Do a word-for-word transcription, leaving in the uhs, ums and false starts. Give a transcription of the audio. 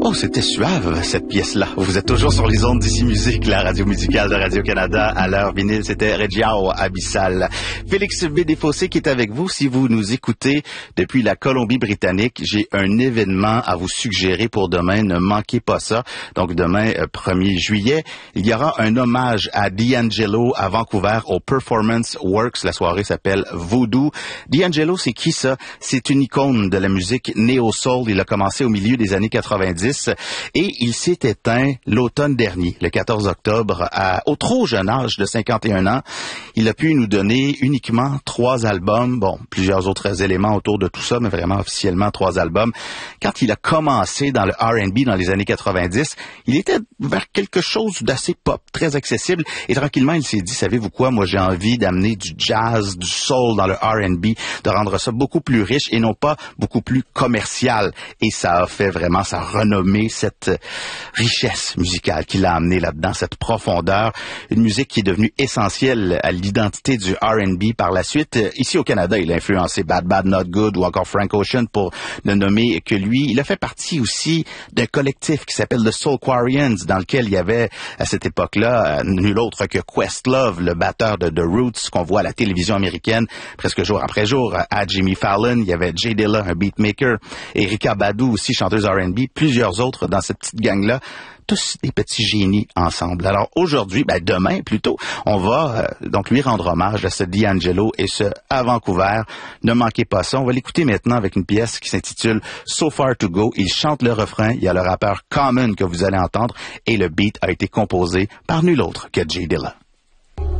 Oh, c'était suave, cette pièce-là. Vous êtes toujours sur les ondes d'Ici Musique, la radio musicale de Radio-Canada. À l'heure vinyle, c'était Regiao Abyssal. Félix Bédéfossé qui est avec vous. Si vous nous écoutez depuis la Colombie-Britannique, j'ai un événement à vous suggérer pour demain. Ne manquez pas ça. Donc, demain, premier juillet, il y aura un hommage à D'Angelo à Vancouver au Performance Works. La soirée s'appelle Voodoo. D'Angelo, c'est qui ça? C'est une icône de la musique néo-soul. Il a commencé au milieu des années quatre-vingt-dix. Et il s'est éteint l'automne dernier, le quatorze octobre, à, au trop jeune âge de cinquante et un ans. Il a pu nous donner uniquement trois albums, bon, plusieurs autres éléments autour de tout ça, mais vraiment officiellement trois albums. Quand il a commencé dans le R and B dans les années quatre-vingt-dix, il était vers quelque chose d'assez pop, très accessible, et tranquillement il s'est dit, savez-vous quoi, moi j'ai envie d'amener du jazz, du soul dans le R and B, de rendre ça beaucoup plus riche et non pas beaucoup plus commercial. Et ça a fait vraiment sa renommée, cette richesse musicale qu'il a amené là-dedans, cette profondeur, une musique qui est devenue essentielle à l'identité du R and B par la suite. Ici au Canada, il a influencé Bad Bad Not Good ou encore Frank Ocean pour ne nommer que lui. Il a fait partie aussi d'un collectif qui s'appelle The Soulquarians, dans lequel il y avait à cette époque-là nul autre que Questlove, le batteur de The Roots qu'on voit à la télévision américaine presque jour après jour. À Jimmy Fallon, il y avait Jay Dilla, un beatmaker, Erykah Badu aussi, chanteuse R and B, plusieurs autres dans cette petite gang-là, tous des petits génies ensemble. Alors aujourd'hui, ben demain plutôt, on va euh, donc lui rendre hommage à ce D'Angelo et ce à Vancouver. Ne manquez pas ça. On va l'écouter maintenant avec une pièce qui s'intitule So Far To Go. Il chante le refrain, il y a le rappeur Common que vous allez entendre et le beat a été composé par nul autre que Jay Dilla.